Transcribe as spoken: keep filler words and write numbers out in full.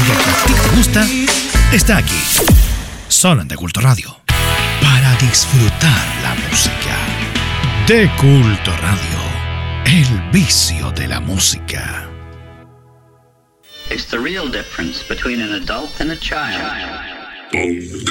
música que a ti te gusta está aquí, solo en De Culto Radio. Para disfrutar la música. De Culto Radio, el vicio de la música. It's the real difference between an adult and a child.